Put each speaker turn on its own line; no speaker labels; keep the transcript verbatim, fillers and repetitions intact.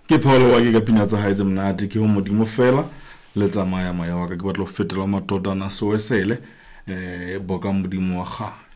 ke Paul wa ke ka pina tsa hae tse mnate ke ho modimo fela le tsamaya moya wa ka ke batla ho fetela matotana se wesele eh boka modimo wa ga